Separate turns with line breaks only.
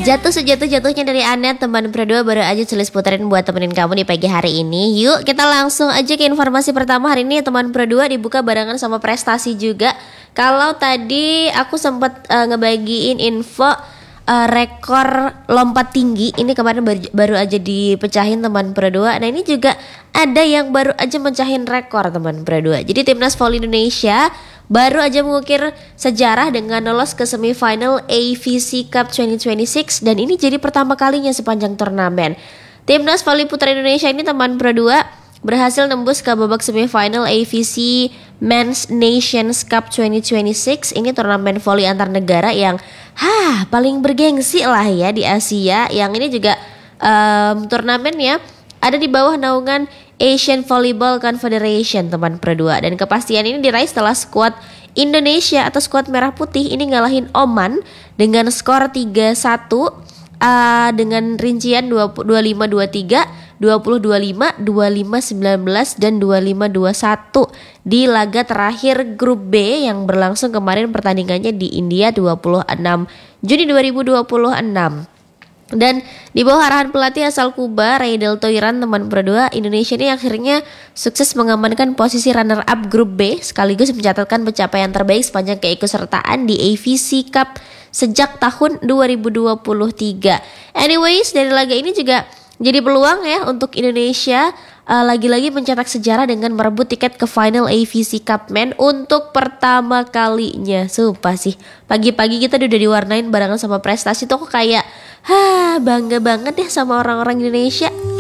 Jatuh sejatuh-jatuhnya dari Anet, teman berdua baru aja tulis puterin buat temenin kamu di pagi hari ini. Yuk kita langsung aja ke informasi pertama hari ini. Teman berdua dibuka barengan sama prestasi juga. Kalau tadi aku sempat ngebagiin info rekor lompat tinggi, ini kemarin baru aja dipecahin teman berdua. Nah ini juga ada yang baru aja mencahin rekor teman berdua. Jadi timnas voli Indonesia baru aja mengukir sejarah dengan lolos ke semifinal AVC Cup 2026 dan ini jadi pertama kalinya sepanjang turnamen. Timnas voli putra Indonesia ini teman berdua berhasil nembus ke babak semifinal AVC Men's Nations Cup 2026. Ini turnamen voli antar negara yang paling bergengsi lah ya di Asia. Yang ini juga turnamennya ada di bawah naungan Asian Volleyball Confederation teman berdua. Dan kepastian ini diraih setelah skuad Indonesia atau skuad merah putih ini ngalahin Oman dengan skor 3-1 dengan rincian 25-23, 20-25, 25-19 dan 25-21 di laga terakhir grup B yang berlangsung kemarin pertandingannya di India 26 Juni 2026. Dan di bawah arahan pelatih asal Kuba Raidel Toiran teman berdua, Indonesia ini akhirnya sukses mengamankan posisi runner up grup B sekaligus mencatatkan pencapaian terbaik sepanjang keikutsertaan di AVC Cup sejak tahun 2023. Anyways, dari laga ini juga jadi peluang ya untuk Indonesia lagi-lagi mencetak sejarah dengan merebut tiket ke final AVC Cup Men untuk pertama kalinya. Sumpah sih, pagi-pagi kita udah diwarnain barengan sama prestasi tuh kok kayak bangga banget ya sama orang-orang Indonesia.